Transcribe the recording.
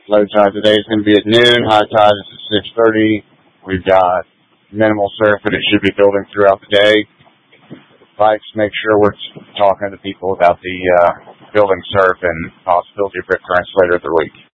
Low tide today is going to be at noon. High tide is at 6:30. We've got minimal surf, but it should be building throughout the day. Bikes, make sure we're talking to people about the building surf and possibility of rip currents later in the week.